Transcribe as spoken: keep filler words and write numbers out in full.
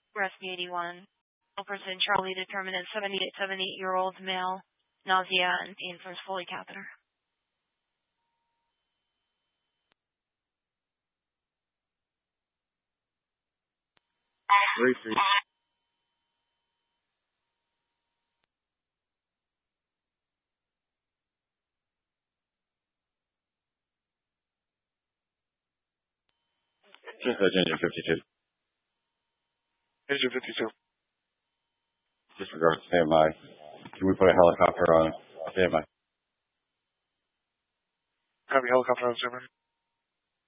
Rescue eighty-one. Person Charlie determined as seventy-eight, seventy-eight-year-old male, nausea and pain from his Foley catheter. Racing. Just engine fifty-two. Engine fifty-two. Disregard, standby. Can we put a helicopter on standby? Copy, helicopter on standby.